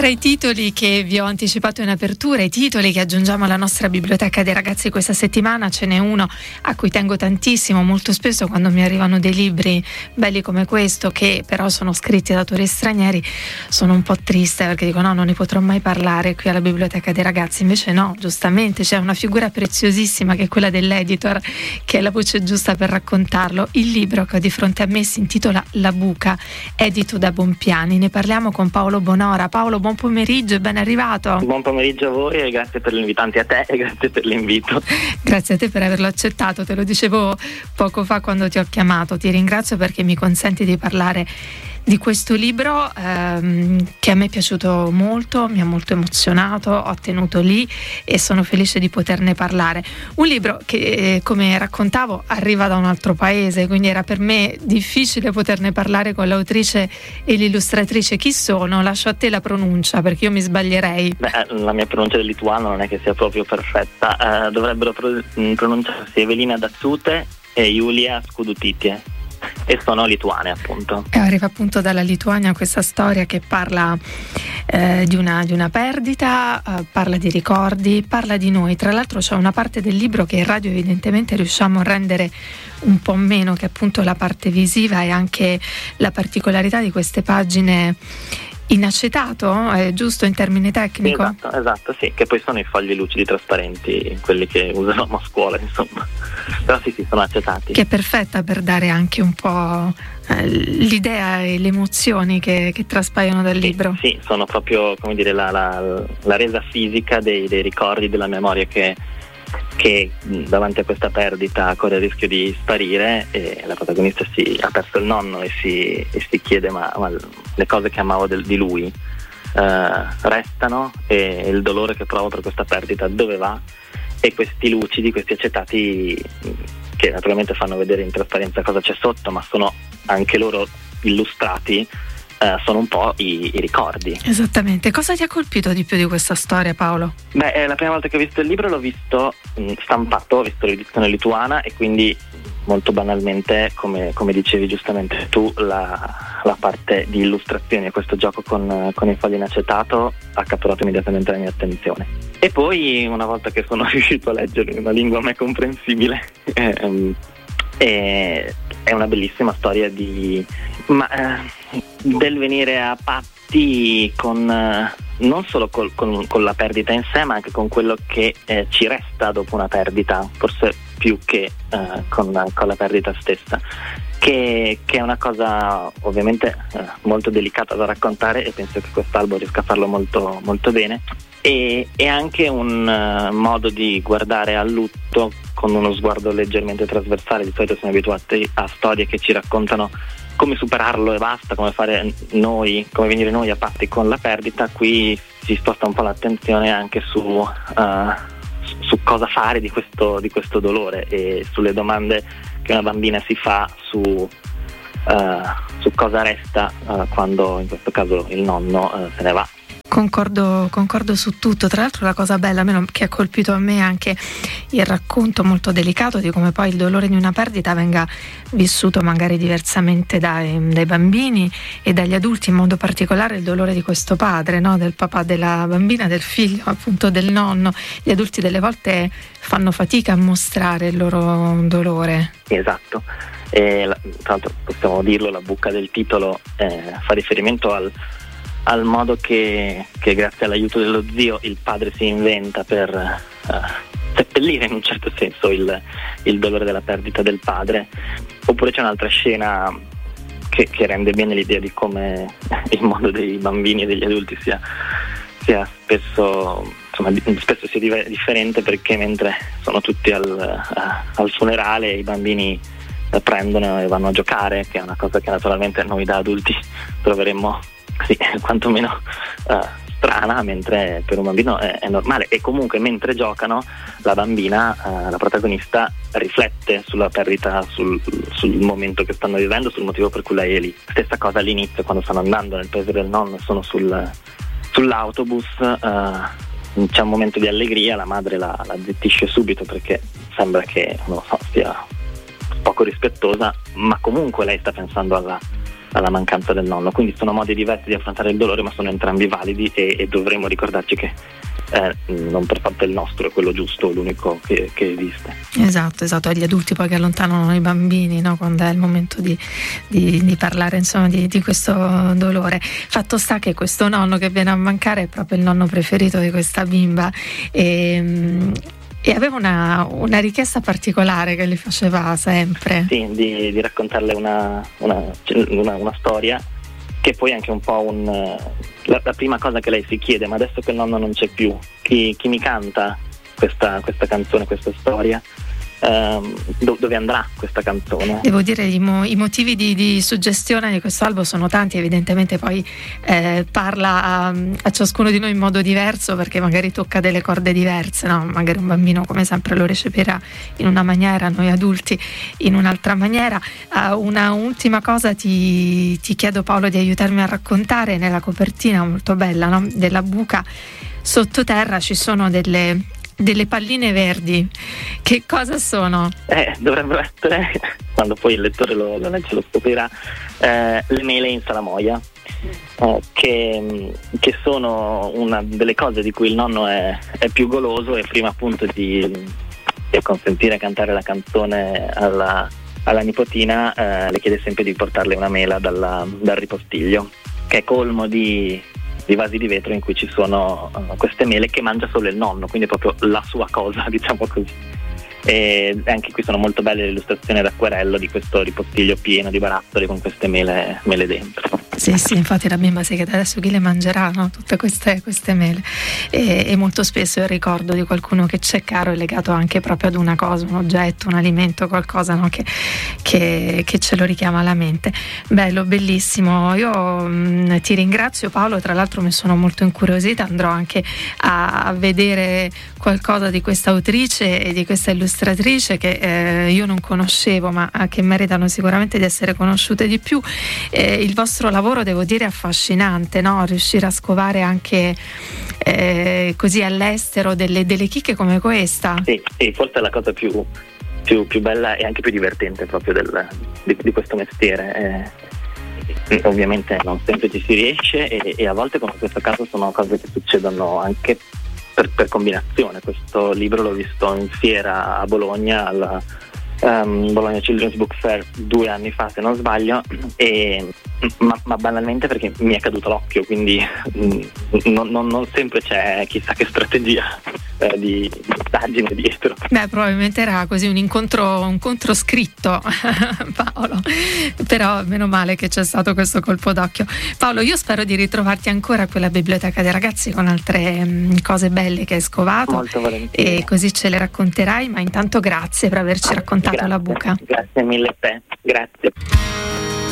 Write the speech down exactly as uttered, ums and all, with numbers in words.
Tra i titoli che vi ho anticipato in apertura, i titoli che aggiungiamo alla nostra biblioteca dei ragazzi questa settimana, ce n'è uno a cui tengo tantissimo. Molto spesso quando mi arrivano dei libri belli come questo, che però sono scritti da autori stranieri, sono un po' triste perché dico no, non ne potrò mai parlare qui alla biblioteca dei ragazzi. Invece no, giustamente c'è una figura preziosissima che è quella dell'editor, che è la voce giusta per raccontarlo. Il libro che ho di fronte a me si intitola La buca, edito da Bompiani. Ne parliamo con Paolo Bonora. Paolo, buon pomeriggio e ben arrivato. Buon pomeriggio a voi e grazie per l'invito, anzi a te e grazie per l'invito. Grazie a te per averlo accettato, te lo dicevo poco fa quando ti ho chiamato. Ti ringrazio perché mi consenti di parlare di questo libro ehm, che a me è piaciuto molto, mi ha molto emozionato, ho tenuto lì e sono felice di poterne parlare. Un libro che, eh, come raccontavo, arriva da un altro paese, quindi era per me difficile poterne parlare con l'autrice e l'illustratrice. Chi sono? Lascio a te la pronuncia perché io mi sbaglierei. Beh, la mia pronuncia del lituano non è che sia proprio perfetta, eh, dovrebbero pro- pronunciarsi Evelina Datsute e Julia Skudutitie. E sono lituane, appunto. E arriva appunto dalla Lituania questa storia che parla eh, di, una, di una perdita, eh, parla di ricordi, parla di noi. Tra l'altro c'è una parte del libro che in radio evidentemente riusciamo a rendere un po' meno, che appunto la parte visiva e anche la particolarità di queste pagine in acetato, è giusto in termine tecnico? Esatto, esatto, sì, che poi sono i fogli lucidi trasparenti, quelli che usavamo a scuola, insomma. Però sì, sì, sono acetati. Che è perfetta per dare anche un po' eh, l'idea e le emozioni che, che traspaiono dal sì, libro. Sì, sono proprio, come dire, la, la, la resa fisica dei, dei ricordi, della memoria che che davanti a questa perdita corre il rischio di sparire e la protagonista si ha perso il nonno e si, e si chiede ma, ma le cose che amavo del, di lui uh, restano, e il dolore che provo per questa perdita dove va, e questi lucidi, questi acetati che naturalmente fanno vedere in trasparenza cosa c'è sotto, ma sono anche loro illustrati. Uh, sono un po' i, i ricordi. Esattamente. Cosa ti ha colpito di più di questa storia, Paolo? Beh, eh, la prima volta che ho visto il libro l'ho visto mh, stampato, ho visto l'edizione lituana e quindi molto banalmente, come, come dicevi giustamente tu, la, la parte di illustrazioni e questo gioco con, con i fogli in acetato ha catturato immediatamente la mia attenzione. E poi, una volta che sono riuscito a leggere in una lingua a me comprensibile, ehm, è, è una bellissima storia di ma eh, del venire a patti con eh, non solo col, con, con la perdita in sé, ma anche con quello che eh, ci resta dopo una perdita, forse più che eh, con, con la perdita stessa, che, che è una cosa ovviamente eh, molto delicata da raccontare, e penso che quest'album riesca a farlo molto, molto bene. E, e anche un uh, modo di guardare al lutto con uno sguardo leggermente trasversale. Di solito siamo abituati a storie che ci raccontano come superarlo e basta, come fare noi, come venire noi a patti con la perdita. Qui si sposta un po' l'attenzione anche su, uh, su cosa fare di questo, di questo dolore, e sulle domande che una bambina si fa su, uh, su cosa resta uh, quando in questo caso il nonno uh, se ne va. Concordo, concordo su tutto. Tra l'altro la cosa bella almeno che ha colpito a me è anche il racconto molto delicato di come poi il dolore di una perdita venga vissuto magari diversamente dai, dai bambini e dagli adulti, in modo particolare il dolore di questo padre, no? Del papà della bambina, del figlio, appunto del nonno. Gli adulti delle volte fanno fatica a mostrare il loro dolore. Esatto. E, tra l'altro possiamo dirlo, la buca del titolo eh, fa riferimento al al modo che, che grazie all'aiuto dello zio il padre si inventa per uh, seppellire in un certo senso il, il dolore della perdita del padre. Oppure c'è un'altra scena che, che rende bene l'idea di come il mondo dei bambini e degli adulti sia, sia spesso, insomma, spesso sia di- differente, perché mentre sono tutti al, uh, al funerale, i bambini uh, prendono e vanno a giocare, che è una cosa che naturalmente noi da adulti troveremmo sì, quantomeno uh, strana, mentre per un bambino è, è normale. E comunque mentre giocano la bambina, uh, la protagonista, riflette sulla perdita, sul, sul momento che stanno vivendo, sul motivo per cui lei è lì. Stessa cosa all'inizio, quando stanno andando nel paese del nonno, sono sul, sull'autobus, uh, c'è un momento di allegria, la madre la, la zittisce subito perché sembra che, non so, sia poco rispettosa, ma comunque lei sta pensando alla alla mancanza del nonno. Quindi sono modi diversi di affrontare il dolore, ma sono entrambi validi e, e dovremmo ricordarci che eh, non per forza il nostro è quello giusto, l'unico che, che esiste. Esatto, esatto, è gli adulti poi che allontanano i bambini, no? Quando è il momento di, di, di parlare insomma di, di questo dolore. Fatto sta che questo nonno che viene a mancare è proprio il nonno preferito di questa bimba e, e aveva una, una richiesta particolare che gli faceva sempre. Sì, di, di raccontarle una, una, una, una storia che poi è anche un po' un la, la prima cosa che lei si chiede: ma adesso che il nonno non c'è più, chi, chi mi canta questa, questa canzone, questa storia? Um, do, dove andrà questa canzone? Devo dire i, mo, i motivi di, di suggestione di questo album sono tanti, evidentemente poi eh, parla a, a ciascuno di noi in modo diverso, perché magari tocca delle corde diverse, no? Magari un bambino come sempre lo recepirà in una maniera, noi adulti in un'altra maniera. Uh, una ultima cosa ti, ti chiedo, Paolo, di aiutarmi a raccontare. Nella copertina molto bella, no? Della buca sottoterra ci sono delle delle palline verdi. Che cosa sono? Eh, dovrebbero essere, quando poi il lettore lo, lo legge lo scoprirà, eh, le mele in salamoia, eh, che, che sono una delle cose di cui il nonno è, è più goloso, e prima appunto di, di consentire cantare la canzone alla, alla nipotina eh, le chiede sempre di portarle una mela dalla, dal ripostiglio, che è colmo di di vasi di vetro in cui ci sono uh, queste mele che mangia solo il nonno, quindi è proprio la sua cosa, diciamo così. E anche qui sono molto belle le illustrazioni ad acquerello di questo ripostiglio pieno di barattoli con queste mele, mele dentro. Sì, sì, infatti la bimba si chiede adesso chi le mangerà, no? Tutte queste, queste mele. E, e molto spesso il ricordo di qualcuno che c'è caro è legato anche proprio ad una cosa, un oggetto, un alimento, qualcosa, no? che, che, che ce lo richiama alla mente. Bello, bellissimo. Io mh, ti ringrazio, Paolo, tra l'altro mi sono molto incuriosita, andrò anche a, a vedere qualcosa di questa autrice e di questa illustratrice che eh, io non conoscevo, ma che meritano sicuramente di essere conosciute di più. Eh, il vostro lavoro, devo dire, è affascinante, no? Riuscire a scovare anche eh, così all'estero delle, delle chicche come questa. Sì, sì, forse è la cosa più, più, più bella e anche più divertente proprio del, di, di questo mestiere. Eh, ovviamente non sempre ci si riesce e, e a volte, come in questo caso, sono cose che succedono anche per, per combinazione. Questo libro l'ho visto in fiera a Bologna, alla um, Bologna Children's Book Fair due anni fa, se non sbaglio, e Ma, ma banalmente perché mi è caduto l'occhio, quindi mh, non, non, non sempre c'è chissà che strategia eh, di indagine dietro. Beh, probabilmente era così un incontro, un incontro scritto, Paolo, però meno male che c'è stato questo colpo d'occhio. Paolo, io spero di ritrovarti ancora a quella biblioteca dei ragazzi con altre mh, cose belle che hai scovato. Molto volentieri. E così ce le racconterai, ma intanto grazie per averci raccontato grazie, la buca. Grazie mille a te, grazie.